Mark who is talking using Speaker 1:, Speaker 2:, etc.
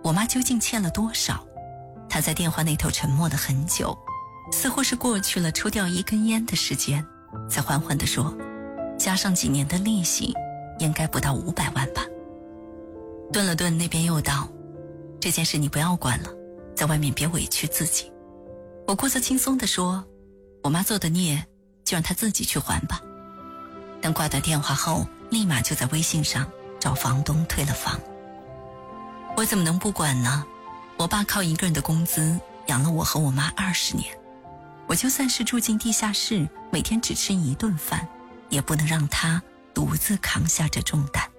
Speaker 1: 我妈究竟欠了多少？她在电话那头沉默了很久，似乎是过去了抽掉一根烟的时间，才缓缓地说，加上几年的利息，应该不到500万吧。顿了顿，那边又道，这件事你不要管了，在外面别委屈自己。我故作轻松地说，我妈做的孽，就让她自己去还吧。但挂断电话后，立马就在微信上找房东退了房。我怎么能不管呢？我爸靠一个人的工资养了我和我妈20年，我就算是住进地下室，每天只吃1顿饭，也不能让他独自扛下这重担。